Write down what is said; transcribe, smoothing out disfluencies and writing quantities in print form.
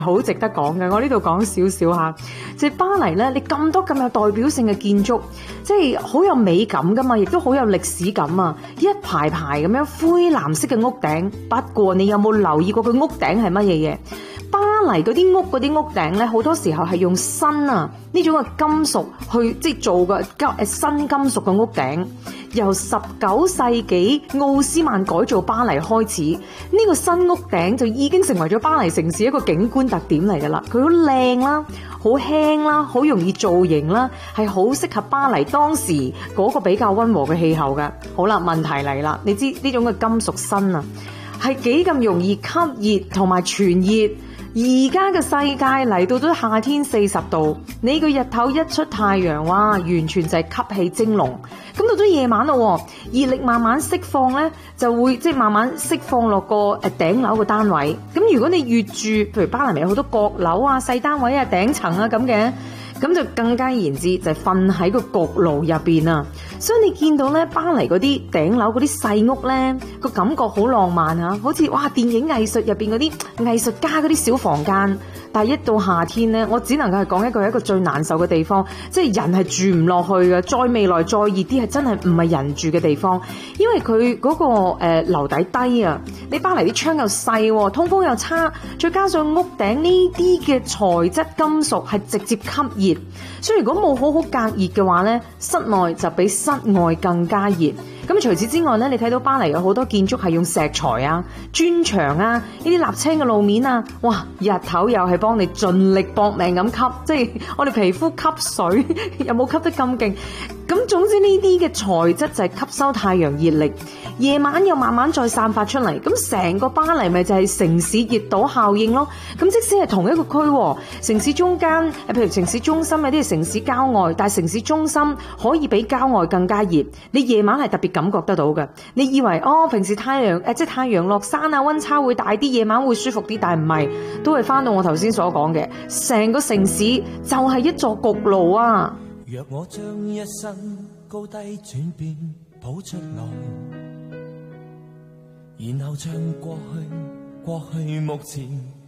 好值得講嘅，我呢度講少少吓，即係巴黎咧，你咁多咁有代表性嘅建築，即係好有美感噶嘛，亦都好有歷史感啊！一排排咁樣灰藍色嘅屋頂，不過你有冇留意過佢屋頂係乜嘢嘢？巴黎嗰啲屋頂咧，好多時候係用鋅啊呢種嘅金屬去即係做嘅新金屬嘅屋頂。由19世紀奧斯曼改造巴黎開始，呢個新屋頂就已經成為咗巴黎城市一個景觀特點嚟㗎啦。佢好靚啦，好輕啦，好容易造型啦，係好適合巴黎當時嗰個比較溫和嘅氣候㗎。好啦，問題嚟啦，你知呢種嘅金屬鋅啊，係幾咁容易吸熱同埋傳熱？而家嘅世界嚟到咗夏天40度，你個日頭一出太陽，哇，完全就係吸氣蒸籠。咁到咗夜晚咯，熱力慢慢釋放咧，就會即係慢慢釋放落個頂樓個單位。咁如果你越住，譬如巴黎咪有好多閣樓啊、細單位啊、頂層啊咁嘅，咁就更加言之就係瞓喺個焗爐入邊啊。所以你見到咧，巴黎嗰啲頂樓嗰啲細屋咧，個感覺好浪漫啊，好似哇電影藝術入邊嗰啲藝術家嗰啲小房間。但係一到夏天咧，我只能夠係講一句，係一個最難受嘅地方，即係人係住唔落去嘅。再未來再熱啲，係真係唔係人住嘅地方，因為佢嗰個樓底低啊，你巴黎啲窗又細，通風又差，再加上屋頂呢啲嘅材質金屬係直接吸熱，所以如果冇好好隔熱嘅話咧，室內就比室外更加熱。咁除此之外咧，你睇到巴黎有好多建築係用石材啊、磚牆啊、呢啲瀝青嘅路面啊，哇！日頭又係幫你盡力搏命咁吸，即係我哋皮膚吸水，有冇吸得咁勁？咁總之呢啲嘅材質就係吸收太陽熱力，夜晚又慢慢再散發出嚟，咁成個巴黎咪就係城市熱島效應咯。咁即使係同一個區，城市中間，譬如城市中心有啲係城市郊外，但係城市中心可以比郊外更加熱，你夜晚係特別感覺得到嘅。你以為平時太陽落山啊，溫差會大啲，夜晚會舒服啲，但係唔係，都係翻到我頭先所講嘅，成個城市就係一座焗爐啊！ 若我將一生高低轉變譜出來，然後將過去、目前